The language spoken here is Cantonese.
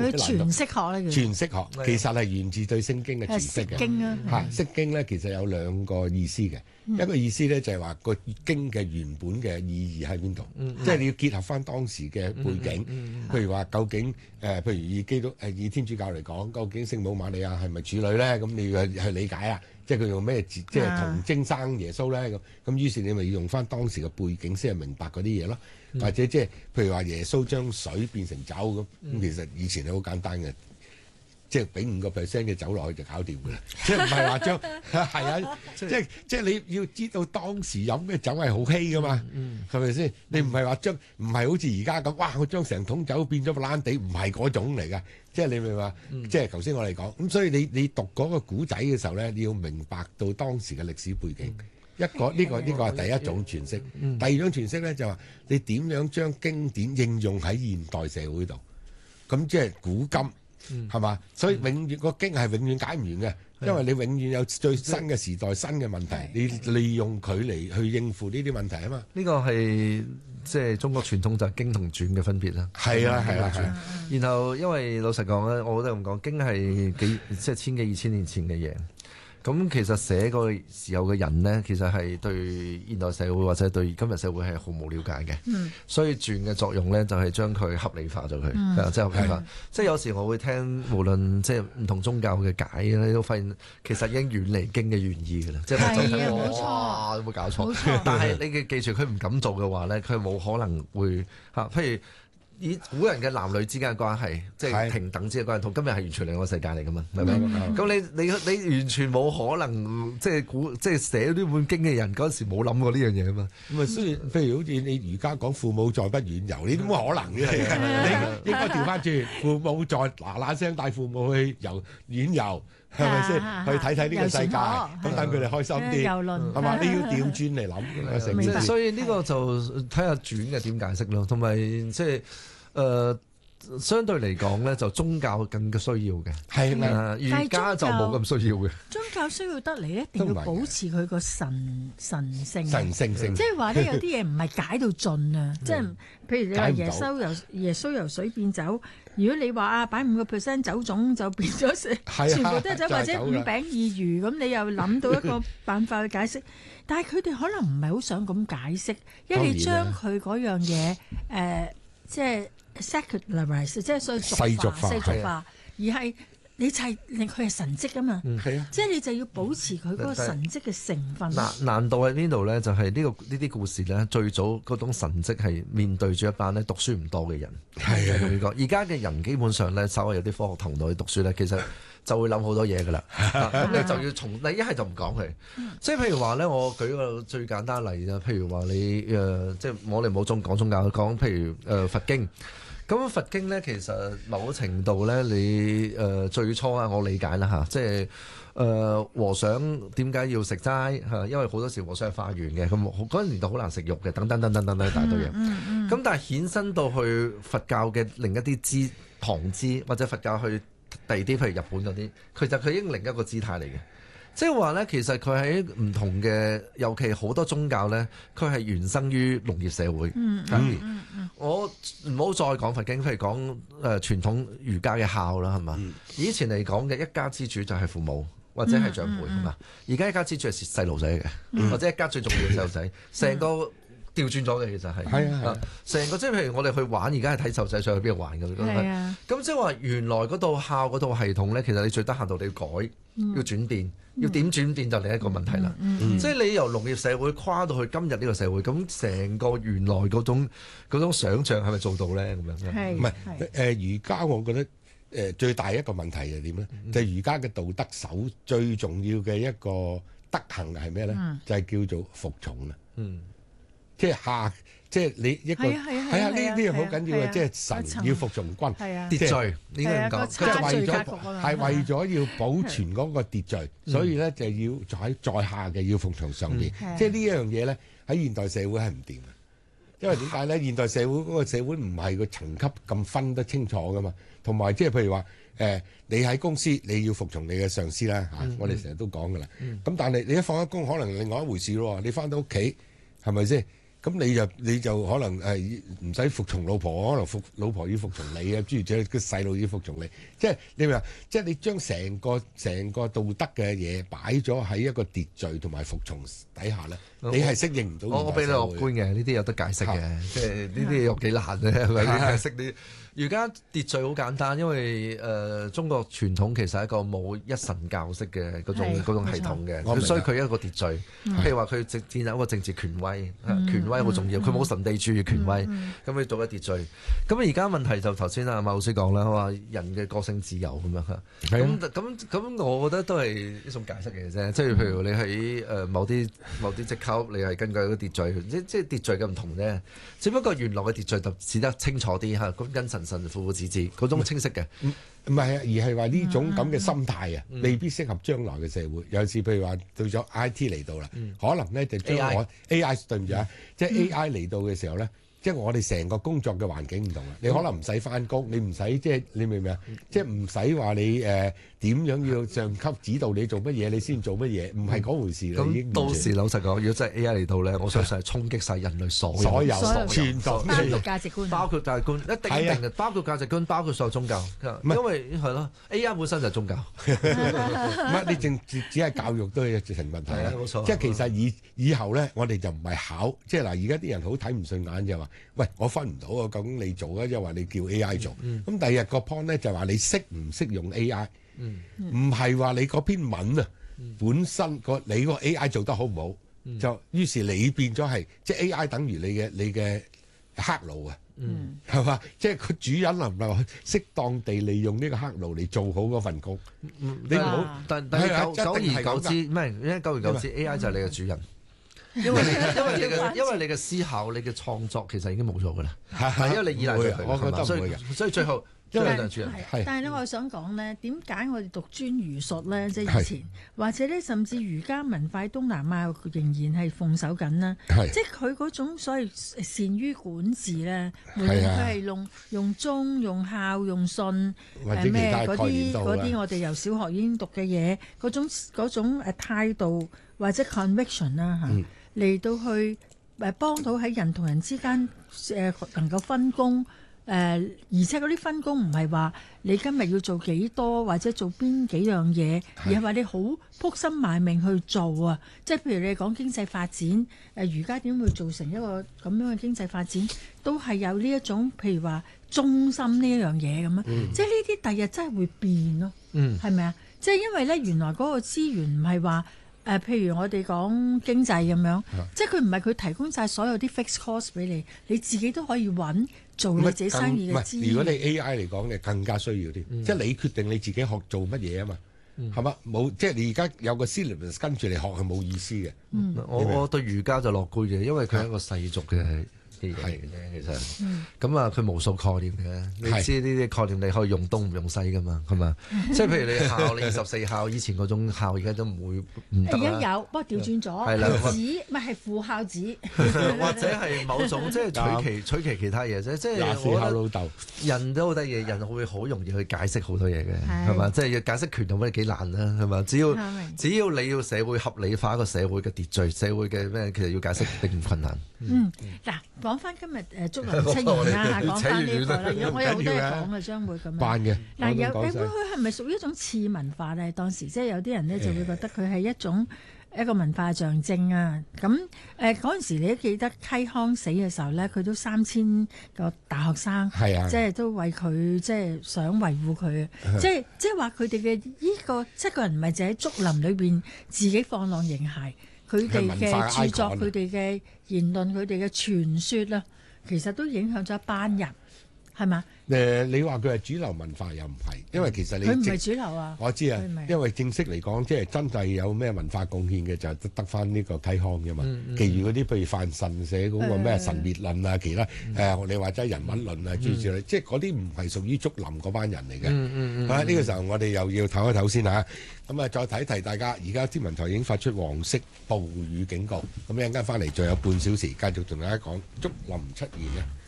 佢詮釋學咧， 詮釋學其實係源自對聖經嘅詮釋嘅。 釋經啊， 釋經咧其實有兩個意思嘅，一個意思咧就係話個經嘅原本嘅意義喺邊度，即係你要結合翻當時嘅背景。譬如話究竟譬如以天主教嚟講，究竟聖母瑪利亞係咪處女咧？咁你要去理解啦。即係佢用咩字，即係童貞生耶穌咧咁於是你咪要用翻當時嘅背景先係明白嗰啲嘢咯。或者即係譬如話耶穌將水變成酒咁，其實以前係好簡單嘅，即係俾5% 嘅酒落去就搞掂㗎啦。即係唔係話將係啊？即係你要知道當時飲嘅酒係好稀㗎嘛，係咪先？你唔係話唔係好似而家咁，哇！我將成桶酒變咗個爛地，唔係嗰種嚟㗎。即係你明嘛？即係頭先我哋講咁，所以你讀嗰個古仔嘅時候咧，你要明白到當時嘅歷史背景。呢個係第一種詮釋。第二種詮釋咧就話你點樣將經典應用喺現代社會度。咁即係古今係嘛？所以永遠個經係永遠解唔完嘅，因為你永遠有最新嘅時代、新嘅問題，你利用佢嚟去應付呢啲問題啊嘛。 呢個係即係中國傳統就係經同傳嘅分別啦。 係啦。 然後因為老實講咧，我覺得咁講，經係即係千幾二千年前嘅嘢。咁其實寫個時候嘅人呢，其實係對現代社會或者對今日社會係毫無了解嘅。所以傳嘅作用呢，就係將佢合理化咗佢，即係合理化。即係有時我會聽無論即係唔同宗教嘅解咧，你都發現其實已經遠離經嘅原意㗎啦。即係冇錯， 有冇搞錯？但係你嘅記住，佢唔敢做嘅話呢，佢冇可能會譬如。以古人嘅男女之間嘅關係，即係平等之間嘅關係，同今日係完全兩個世界嚟噶嘛，係咪？咁你完全冇可能，即係寫呢本經嘅人嗰陣時冇諗過呢樣嘢啊嘛。 咁啊，所以譬如好似你儒家講父母在不遠遊，你點可能嘅？你應該調翻轉，父母在嗱聲帶父母去遠遊，係咪先？去睇睇呢個世界，咁等佢哋開心啲，係嘛？你要調轉嚟諗， 所以呢個就睇下轉嘅點解釋咯，同埋即係相對嚟講咧，就宗教更加需要嘅，係啦，儒家就冇咁需要嘅。 宗教需要得嚟，一定要保持佢個神性， 即係話咧有啲嘢唔係解到盡啊！即係譬如你話耶穌由水變酒，如果你話擺5% 酒種就變咗全部都係酒，或者5餅2魚，咁你又諗到一個辦法去解釋，但係佢哋可能唔係好想咁解釋，因為你將佢嗰樣嘢即係 secularize， 即係所謂世俗化，而係你就係令佢係神蹟啊嘛，即係你就要保持佢嗰個神蹟嘅成分。 難度喺邊度咧？就係呢啲故事咧，最早嗰種神蹟係面對住一班咧讀書唔多嘅人。係啊，咁講。而家嘅人基本上咧，稍微有啲科學頭腦去讀書咧，其實就會諗好多嘢噶啦。咁你就要你一係就唔講佢。即係譬如話咧，我舉個最簡單例啦。譬如話你即係我哋唔好講宗教，講譬如佛經。咁佛經咧，其實某程度咧，你最初啊，我理解啦嚇，即係和尚點解要食齋嚇？因為好多時和尚係化緣嘅，咁嗰陣年代好難食肉嘅，等等一大堆嘢。咁但係衍生到去佛教嘅另一啲旁支，或者佛教去第二啲，譬如日本嗰啲，其實佢已經另一個姿態嚟嘅。即係話咧，其實佢喺唔同嘅，尤其好多宗教咧，佢係原生於農業社會。我唔好再講佛經，譬如講傳統儒家嘅孝啦，係嘛？以前嚟講嘅一家之主就係父母或者係長輩，係嘛？而家一家之主係細路仔嘅，或者一家最重要嘅細路仔，成個調轉咗嘅，其實係成個即係譬如我哋去玩，而家係睇細路仔上去邊度玩㗎？咁即係話原來嗰套孝嗰套系統咧，其實你最得閒度你要改，要轉變。要點轉變就另一個問題啦，即係你由農業社會跨到去今日呢個社會，咁成個原來嗰種想像係咪做到咧？咁樣唔係儒家，我覺得最大一個問題係點咧？就係儒家嘅道德最重要嘅一個德行係咩咧？就係叫做服從啦。即係即係你一個係啊，呢啲好緊要嘅，即係神要服從君， 秩序應該咁講， 即係為咗要保存嗰個秩序，所以咧就要在下嘅要服從上邊。即係呢一樣嘢咧，喺現代社會係唔掂嘅，因為點解咧？現代社會嗰個社會唔係個層級咁分得清楚噶嘛，同埋即係譬如話你喺公司你要服從你嘅上司啦嚇，我哋成日都講噶啦。咁但係你一放咗工，可能另外一回事咯。你翻到屋企係咪先？ 咁你就可能唔使服從老婆，可能老婆要服從你啊，諸如此類，個細路要服從你，即係你話，即係你將成個道德嘅嘢擺咗喺一個秩序同埋服從底下咧，你係適應唔到。 我俾你樂觀嘅，呢啲有得解釋嘅，即係呢啲有幾難咧，係咪？解釋啲。而家秩序好簡單，因為中國傳統其實係一個冇一神教式嘅嗰種系統嘅，所以佢一個秩序。譬如話佢建立一個政治權威，權威好重要。佢冇神地主義權威，咁佢做一秩序。咁而家問題就頭先阿馬老師講啦，話人嘅個性自由咁樣嚇。咁我覺得都係一種解釋嘅啫。即係譬如你喺某啲職級，你係根據個秩序，即係秩序嘅唔同啫。只不過原來嘅秩序就指得清楚啲嚇，咁因神父子嗰種清晰嘅， 唔係啊，而係話呢種咁嘅心態啊，未必適合將來嘅社會。有時譬如話到咗 IT 嚟到啦，可能咧就將我 AI 對唔住啊，即係 AI 嚟到嘅時候咧，即係我哋成個工作嘅環境唔同啦。你可能唔使翻工，你唔使即係你明唔明啊？即係唔使話你點樣要上級指導你做乜嘢，你先做乜嘢，唔係嗰回事啦。 咁到時老實講，如果真係 AI 嚟到咧，我相信係衝擊晒人類所有傳統嘅價值觀， 包括價值觀，一定嘅，包括價值觀，包括所有宗教。因為係咯 ，AI 本身就係宗教。 唔係你只係教育都係成問題啦。冇錯。即係其實以後咧，我哋就唔係考，即係嗱，而家啲人好睇唔順眼就話，喂，我分唔到啊，究竟你做啊，即係話你叫 AI 做。咁第二日個 point 咧就話你識唔識用 AI。唔係話你嗰篇文啊，本身你個 AI 做得好唔好，就於是你變咗係即係 AI 等於你嘅黑奴啊，係嘛？即係個主人能唔能夠適當地利用呢個黑奴嚟做好嗰份工？你唔好， 但係久而久之，唔係，因為久而久之 AI 就係你嘅主人，因為你嘅思考、你嘅創作其實已經冇咗㗎啦，係因為你依賴佢， 我覺得唔會嘅， 所以最後。 但係咧，我想講咧，點解我哋讀專儒術咧？即係以前，或者咧，甚至儒家文化喺東南亞仍然係奉守緊啦。即係佢嗰種所謂善於管治咧，無論佢係用忠、用孝、用信，咩嗰啲，我哋由小學已經讀嘅嘢，嗰種態度或者 conviction 啦嚇，嚟到去幫到喺人同人之間能夠分工。而且嗰啲分工唔係話你今日要做幾多或者做邊幾樣嘢，而係話你好撲心賣命去做啊！即係譬如你講經濟發展，儒家點會做成一個咁樣嘅經濟發展，都係有呢一種譬如話忠心呢一樣嘢咁啊！即係呢啲第日真係會變咯，係咪啊？即係因為咧原來嗰個資源唔係話譬如我哋講經濟咁樣，即係佢唔係佢提供晒所有啲 fixed cost 俾你，你自己都可以揾。做你自己生意嘅資源。如果你 AI 嚟講，你更加需要啲，即係你決定你自己學做乜嘢啊嘛，係嘛？冇即係你而家有個 syllabus 跟住你學係冇意思嘅。 我對儒家就樂觀嘅，因為佢係一個世俗嘅嘢嚟嘅啫，其實。咁啊，佢無數概念嘅，你知呢啲概念你可以用東唔用西噶嘛，係嘛？即係譬如你孝，你24孝，以前嗰種孝而家都唔會唔得啦。 而家有，不過調轉咗，子唔係父孝子， 或者係某種即係取其其他嘢啫。即係 24孝老豆， 人都好得意，人會好容易去解釋好多嘢嘅，係嘛？即係要解釋權有乜幾難啦，係嘛？只要你要社會合理化一個社會嘅秩序，社會嘅咩，其實要解釋並唔困難。 嗱，講翻今日竹林七賢啦，講翻呢個啦，如果我有好多嘢講嘅，將會咁樣。 辦嘅嗱，佢係咪屬於一種次文化咧？當時即係有啲人咧就會覺得佢係一個文化象徵啊。咁嗰陣時你都記得溪康死嘅時候咧，佢都3000個大學生，即係都為佢即係想維護佢，即係話佢哋嘅呢個7個人唔係淨喺竹林裏邊自己放浪形骸。佢哋嘅著作、佢哋嘅言論、佢哋嘅傳說啦，其實都影響咗一班人，係嘛？ 你話佢係主流文化又唔係，因為其實你佢唔係主流啊。 我知啊，因為正式嚟講，即係真係有咩文化貢獻嘅就係得翻呢個溪康啫嘛。其餘嗰啲譬如范慎寫嗰個咩神滅論啊，其他你話齋人物論啊諸如此類，即係嗰啲唔係屬於竹林嗰班人嚟嘅。呢個時候我哋又要唞一唞先嚇。咁啊，再提一提大家，而家天文台已經發出黃色暴雨警告。咁一陣間翻嚟，仲有半小時，繼續同大家講竹林七賢啊。